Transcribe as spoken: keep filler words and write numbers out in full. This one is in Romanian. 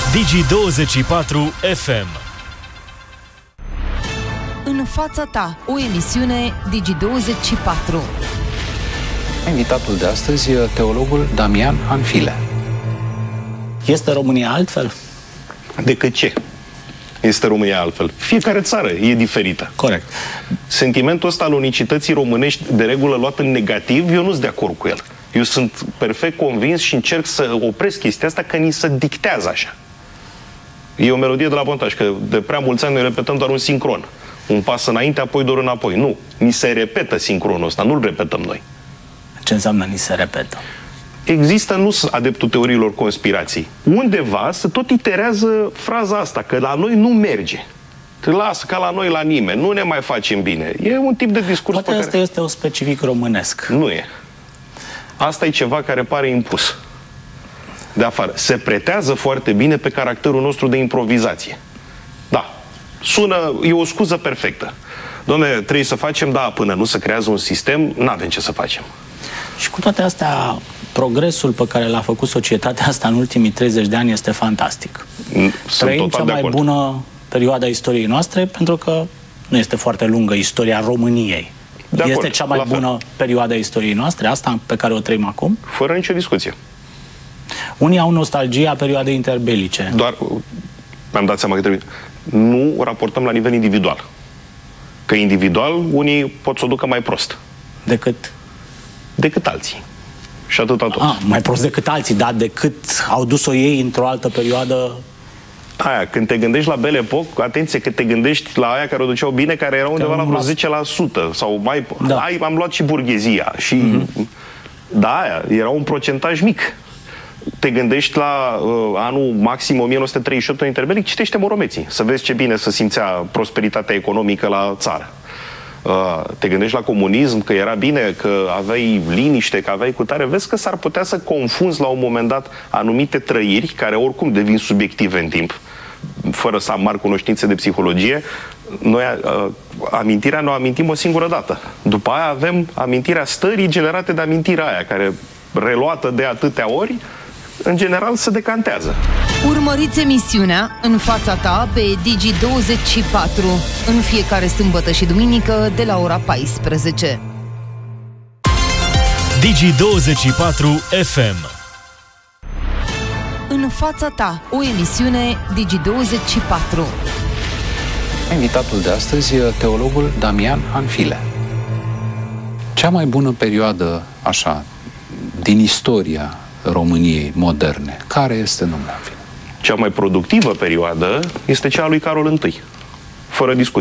Digi douăzeci și patru F M. În fața ta, o emisiune Digi douăzeci și patru. Invitatul de astăzi e teologul Damian Hanfile. Este România altfel? Decât ce? Este România altfel. Fiecare țară e diferită. Corect. Sentimentul ăsta al unicității românești, de regulă luat în negativ, eu nu sunt de acord cu el. Eu sunt perfect convins și încerc să opresc chestia asta, că ni se dictează așa. E o melodie de la Pontaj, că de prea mulți ani noi repetăm doar un sincron. Un pas înainte, apoi doar înapoi. Nu. Ni se repetă sincronul ăsta, nu-l repetăm noi. Ce înseamnă ni se repetă? Există, nu sunt adeptul teoriilor conspirației. Undeva se tot iterează fraza asta, că la noi nu merge. Te lasă ca la noi la nimeni, nu ne mai facem bine. E un tip de discurs. Poate pe asta care... este o specific românesc. Nu e. Asta e ceva care pare impus de afară. Se pretează foarte bine pe caracterul nostru de improvizație. Da. Sună, e o scuză perfectă. Dom'le, trebuie să facem, da, până nu se creează un sistem, n-avem ce să facem. Și cu toate astea, progresul pe care l-a făcut societatea asta în ultimii treizeci de ani este fantastic. Sunt Trăim cea mai bună perioadă a istoriei noastre, pentru că nu este foarte lungă istoria României. De este acord, cea mai bună perioadă a istoriei noastre, asta pe care o trăim acum? Fără nicio discuție. Unii au nostalgia perioadei interbelice. Doar, mi-am dat seama că trebuie... Nu o raportăm la nivel individual. Că individual, unii pot să o ducă mai prost. Decât? Decât alții. Și atâta tot. Ah, mai prost decât alții, dar decât au dus-o ei într-o altă perioadă... Aia, când te gândești la Belle Époque, atenție, că te gândești la aia care o duceau bine, care era undeva la vreo zece la sută sau mai... Da. Ai, am luat și burghezia. Și... Mm-hmm. Da, aia, era un procentaj mic. Te gândești la uh, anul maxim o mie nouă sute treizeci și opt în interbelic, citește Moromeții, să vezi ce bine se simțea prosperitatea economică la țară. Uh, te gândești la comunism, că era bine, că aveai liniște, că aveai cutare, vezi că s-ar putea să confunzi la un moment dat anumite trăiri, care oricum devin subiective în timp, fără să am mari cunoștințe de psihologie. Noi uh, amintirea ne o amintim o singură dată. După aia avem amintirea stării generate de amintirea aia, care, reluată de atâtea ori, în general se decantează. Urmăriți emisiunea În fața ta pe Digi douăzeci și patru în fiecare sâmbătă și duminică de la ora paisprezece. Digi douăzeci și patru F M. În fața ta, o emisiune Digi douăzeci și patru. Invitatul de astăzi e teologul Damian Hanfile. Cea mai bună perioadă, așa, din istoria României moderne, care este, domnule Hanfile? Cea mai productivă perioadă este cea a lui Carol I, fără discuție.